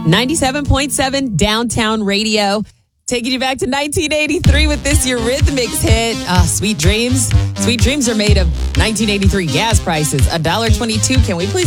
97.7 Downtown Radio. Taking you back to 1983 with this Eurythmics hit, Sweet Dreams. Sweet Dreams are made of 1983 gas prices, $1.22. Can we please